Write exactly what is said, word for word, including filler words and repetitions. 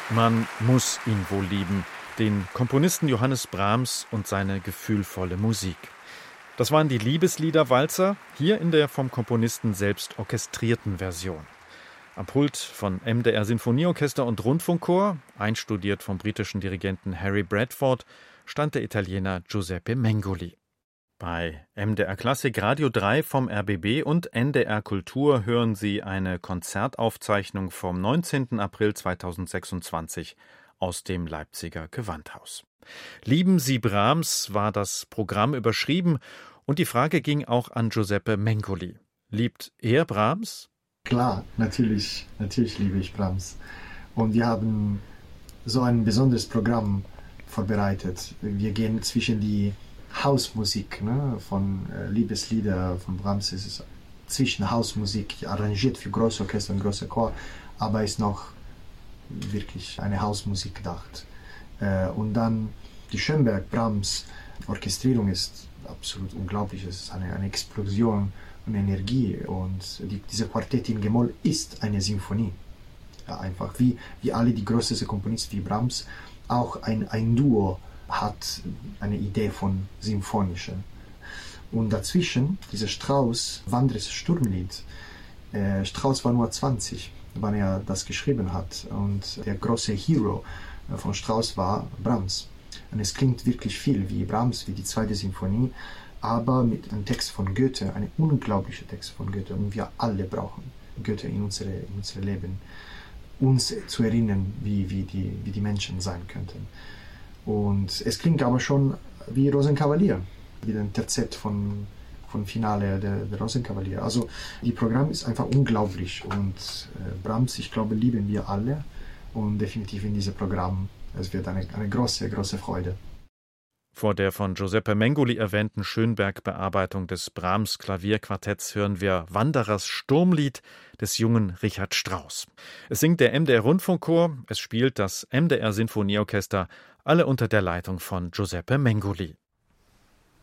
Man muss ihn wohl lieben, den Komponisten Johannes Brahms und seine gefühlvolle Musik. Das waren die Liebeslieder-Walzer, hier in der vom Komponisten selbst orchestrierten Version. Am Pult von M D R Sinfonieorchester und Rundfunkchor, einstudiert vom britischen Dirigenten Harry Bradford, stand der Italiener Giuseppe Mengoli. Bei M D R Klassik Radio drei vom R B B und N D R Kultur hören Sie eine Konzertaufzeichnung vom neunzehnten April zweitausendsechsundzwanzig aus dem Leipziger Gewandhaus. Lieben Sie Brahms war das Programm überschrieben und die Frage ging auch an Giuseppe Mengoli. Liebt er Brahms? Klar, natürlich, natürlich liebe ich Brahms. Und wir haben so ein besonderes Programm vorbereitet. Wir gehen zwischen die Hausmusik, ne, von äh, Liebeslieder von Brahms ist es zwischen Hausmusik, arrangiert für Großorchester und großer Chor, aber ist noch wirklich eine Hausmusik gedacht. Äh, und dann die Schönberg-Brahms Orchestrierung ist absolut unglaublich, es ist eine, eine Explosion und Energie und die, diese Quartett in G-Moll ist eine Symphonie. Ja, einfach wie, wie alle die größten Komponisten wie Brahms, auch ein, ein Duo hat eine Idee von Symphonischen. Und dazwischen, dieser Strauss, Wandres Sturmlied, äh, Strauss war nur zwanzig, wann er das geschrieben hat. Und der große Hero von Strauss war Brahms. Und es klingt wirklich viel wie Brahms, wie die zweite Symphonie, aber mit einem Text von Goethe, ein unglaublicher Text von Goethe. Und wir alle brauchen Goethe in unserem in unsere Leben, uns zu erinnern, wie, wie, die, wie die Menschen sein könnten. Und es klingt aber schon wie Rosenkavalier, wie ein Terzett von, von Finale der, der Rosenkavalier. Also, das Programm ist einfach unglaublich und äh, Brahms, ich glaube, lieben wir alle und definitiv in diesem Programm, es wird eine, eine große, große Freude. Vor der von Giuseppe Mengoli erwähnten Schönberg-Bearbeitung des Brahms-Klavierquartetts hören wir Wanderers Sturmlied des jungen Richard Strauss. Es singt der M D R Rundfunkchor, es spielt das M D R Sinfonieorchester, alle unter der Leitung von Giuseppe Mengoli.